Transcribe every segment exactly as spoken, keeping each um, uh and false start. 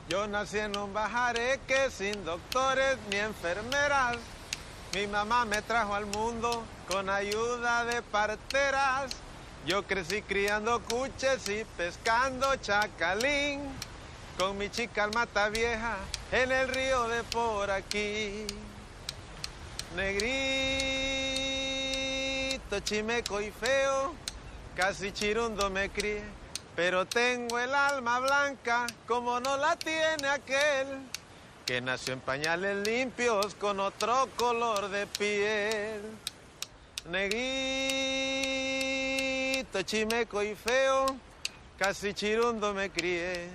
Yo nací en un bajareque sin doctores ni enfermeras. Mi mamá me trajo al mundo con ayuda de parteras. Yo crecí criando cuches y pescando chacalín. Con mi chica al mata vieja en el río de por aquí. Negrito, chimeco y feo, casi chirundo me crié, pero tengo el alma blanca como no la tiene aquel que nació en pañales limpios con otro color de piel. Negrito, chimeco y feo, casi chirundo me crié.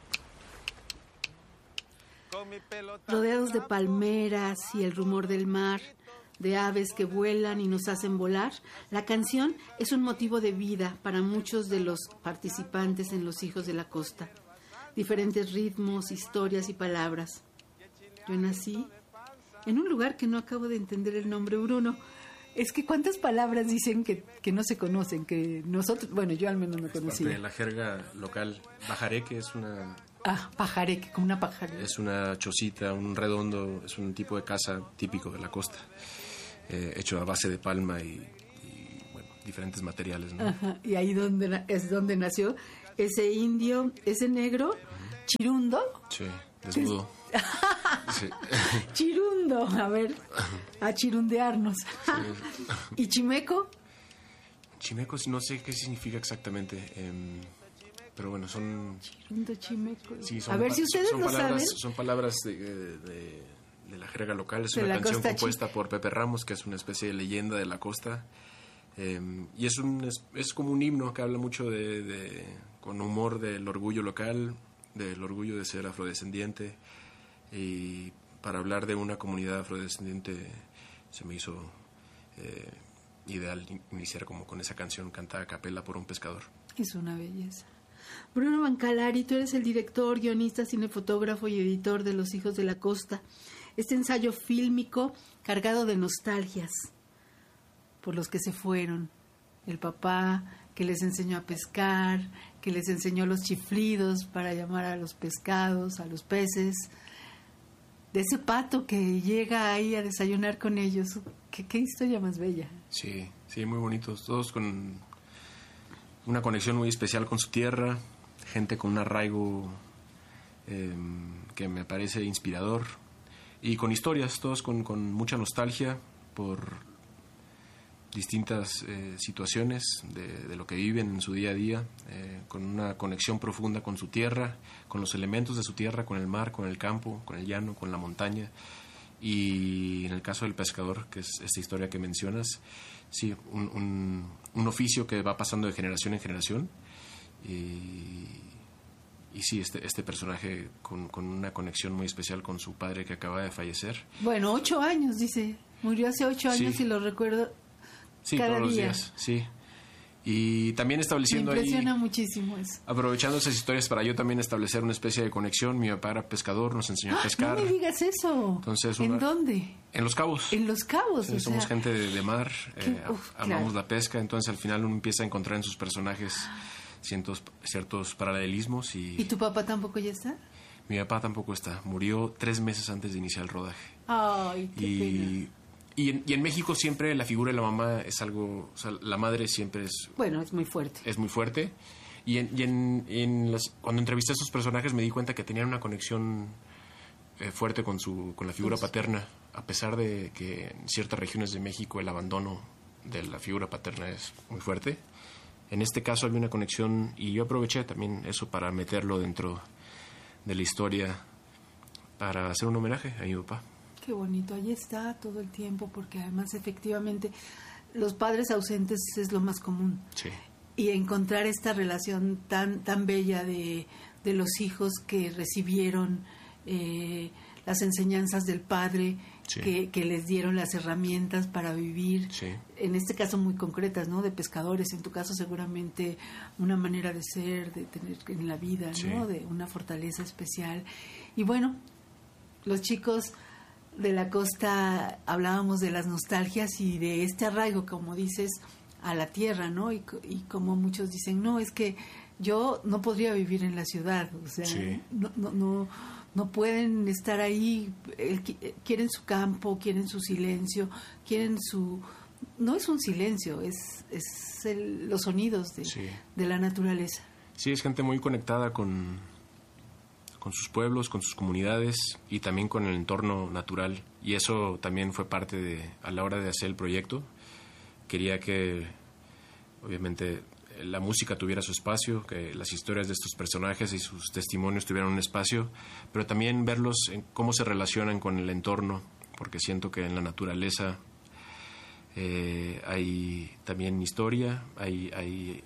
Rodeados de palmeras y el rumor del mar, de aves que vuelan y nos hacen volar, la canción es un motivo de vida para muchos de los participantes en Los Hijos de la Costa. Diferentes ritmos, historias y palabras. Yo nací en un lugar que no acabo de entender el nombre, Bruno. Es que cuántas palabras dicen que, que no se conocen, que nosotros, bueno, yo al menos no conocía. De la jerga local, bajareque es una... Ah, pajareque, como una pajareque. Es una chocita, un redondo, es un tipo de casa típico de la costa, eh, hecho a base de palma y, y bueno, diferentes materiales, ¿no? Ajá, y ahí donde es donde nació ese indio, ese negro, uh-huh. Chirundo. Sí, desnudo. Sí. Chirundo, a ver, a chirundearnos. Sí. ¿Y chimeco? Chimeco, no sé qué significa exactamente. Eh, Pero bueno, son... Chirundo, chimeco. Sí, son a ver pa- si ustedes son lo palabras, saben. Son palabras de, de, de, de la jerga local. Es de una canción costa compuesta chi- por Pepe Ramos, que es una especie de leyenda de la costa. Eh, y es, un, es, es como un himno que habla mucho de, de... con humor del orgullo local, del orgullo de ser afrodescendiente. Y para hablar de una comunidad afrodescendiente se me hizo eh, ideal iniciar como con esa canción cantada a capela por un pescador. Es una belleza. Bruno Bancalari, tú eres el director, guionista, cinefotógrafo y editor de Los Hijos de la Costa. Este ensayo fílmico cargado de nostalgias por los que se fueron. El papá que les enseñó a pescar, que les enseñó los chiflidos para llamar a los pescados, a los peces. De ese pato que llega ahí a desayunar con ellos. ¿Qué, qué historia más bella? Sí, sí, muy bonitos. Todos con una conexión muy especial con su tierra, gente con un arraigo eh, que me parece inspirador, y con historias, todos con, con mucha nostalgia por distintas eh, situaciones de, de lo que viven en su día a día, eh, con una conexión profunda con su tierra, con los elementos de su tierra, con el mar, con el campo, con el llano, con la montaña. Y en el caso del pescador, que es esta historia que mencionas, sí, un, un, un oficio que va pasando de generación en generación. Y, y sí, este, este personaje con, con una conexión muy especial con su padre que acaba de fallecer. Bueno, ocho años, dice. Murió hace ocho años Sí. y lo recuerdo Sí, cada todos los día. días, sí. Y también estableciendo Me impresiona ahí, muchísimo eso. aprovechando esas historias para yo también establecer una especie de conexión. Mi papá era pescador, nos enseñó a pescar. No me digas eso. Entonces, ¿En una- ¿Dónde? En Los Cabos. En Los Cabos. Sí, o somos sea, gente de, de mar, qué- eh, uf, amamos claro. la pesca, entonces al final uno empieza a encontrar en sus personajes ciertos, ciertos paralelismos. Y, ¿Y tu papá tampoco ya está? mi papá tampoco está, murió tres meses antes de iniciar el rodaje. Ay, qué Y, pena. y, en, y en México siempre la figura de la mamá es algo, o sea, la madre siempre es, Bueno, es muy fuerte. es muy fuerte. Y, en, y en, en las, cuando entrevisté a esos personajes me di cuenta que tenían una conexión eh, fuerte con, su, con la figura Pues- paterna, a pesar de que en ciertas regiones de México el abandono de la figura paterna es muy fuerte. En este caso había una conexión y yo aproveché también eso para meterlo dentro de la historia para hacer un homenaje a mi papá. Qué bonito, ahí está todo el tiempo, porque además efectivamente los padres ausentes es lo más común. Sí. Y encontrar esta relación tan tan bella de, de los hijos que recibieron eh, las enseñanzas del padre, Sí. que, que les dieron las herramientas para vivir, Sí. en este caso muy concretas, ¿no? De pescadores, en tu caso seguramente una manera de ser, de tener en la vida, Sí. ¿no? De una fortaleza especial. Y bueno, los chicos de la costa hablábamos de las nostalgias y de este arraigo, como dices, a la tierra, ¿no? Y, co- y como muchos dicen, no, es que yo no podría vivir en la ciudad, o sea, sí. no, no, no, no pueden estar ahí, eh, quieren su campo, quieren su silencio, quieren su... No es un silencio, es, es el, los sonidos de, sí. de la naturaleza. Sí, es gente muy conectada con, con sus pueblos, con sus comunidades y también con el entorno natural. Y eso también fue parte de, a la hora de hacer el proyecto. Quería que, obviamente, la música tuviera su espacio, que las historias de estos personajes y sus testimonios tuvieran un espacio, pero también verlos en cómo se relacionan con el entorno, porque siento que en la naturaleza eh, hay también historia, hay... hay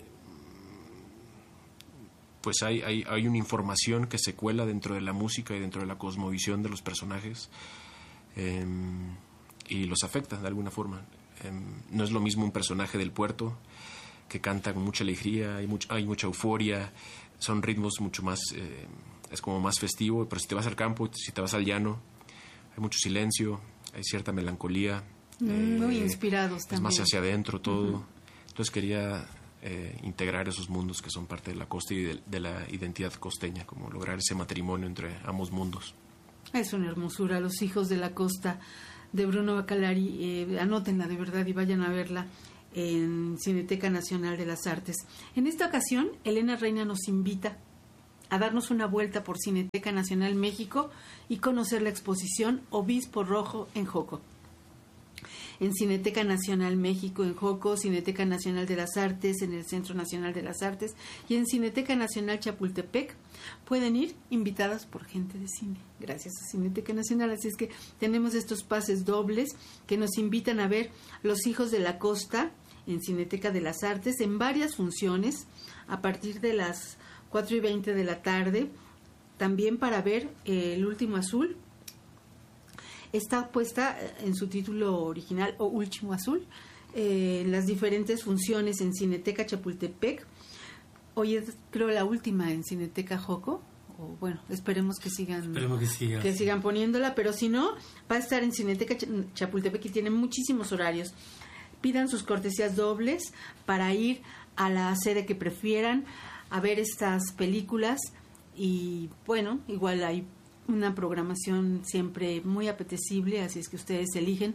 pues hay, hay, hay una información que se cuela dentro de la música y dentro de la cosmovisión de los personajes eh, y los afecta de alguna forma. Eh, no es lo mismo un personaje del puerto que canta con mucha alegría, hay, much, hay mucha euforia, son ritmos mucho más, eh, es como más festivo, pero si te vas al campo, si te vas al llano, hay mucho silencio, hay cierta melancolía. Muy eh, inspirados es también. Es más hacia adentro todo. Uh-huh. Entonces quería... Eh, integrar esos mundos que son parte de la costa y de, de la identidad costeña, como lograr ese matrimonio entre ambos mundos. Es una hermosura, Los hijos de la costa, de Bruno Bacalari. Eh, anótenla de verdad y vayan a verla en Cineteca Nacional de las Artes. En esta ocasión, Elena Reina nos invita a darnos una vuelta por Cineteca Nacional México y conocer la exposición Obispo Rojo en Joco. En Cineteca Nacional México, en Joco, Cineteca Nacional de las Artes, en el Centro Nacional de las Artes y en Cineteca Nacional Chapultepec, pueden ir invitadas por gente de cine, gracias a Cineteca Nacional. Así es que tenemos estos pases dobles que nos invitan a ver Los hijos de la costa en Cineteca de las Artes en varias funciones a partir de las cuatro y veinte de la tarde, también para ver eh, El último azul. Está puesta en su título original o Último Azul eh, en las diferentes funciones en Cineteca Chapultepec. Hoy es creo la última en Cineteca Joco, o bueno, esperemos que sigan esperemos que, siga, que sí. sigan poniéndola, pero si no, va a estar en Cineteca Chapultepec y tiene muchísimos horarios. Pidan sus cortesías dobles para ir a la sede que prefieran a ver estas películas y bueno, igual hay una programación siempre muy apetecible, así es que ustedes eligen.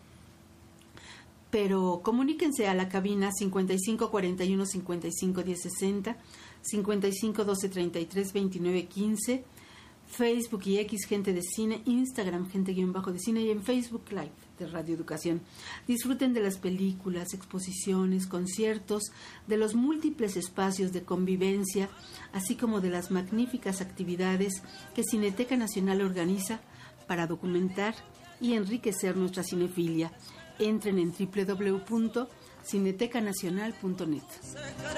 Pero comuníquense a la cabina cincuenta y cinco cuarenta y uno cincuenta y cinco diez sesenta, cincuenta y cinco doce treinta y tres veintinueve quince, Facebook y X Gente de Cine, Instagram Gente guión bajo de Cine y en Facebook Live de Radio Educación. Disfruten de las películas, exposiciones, conciertos, de los múltiples espacios de convivencia, así como de las magníficas actividades que Cineteca Nacional organiza para documentar y enriquecer nuestra cinefilia. Entren en doble u doble u doble u punto cineteca nacional punto net.